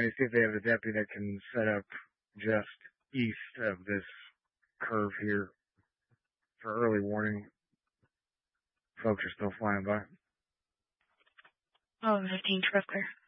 see if they have a deputy that can set up just east of this curve here for early warning. Folks are still flying by. Oh, 15, trip clear.